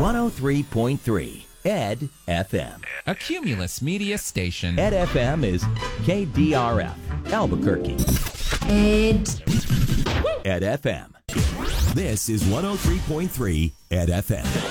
103.3 Ed FM. A Cumulus Media station. Ed FM is KDRF, Albuquerque. Ed FM. This is 103.3 Ed FM.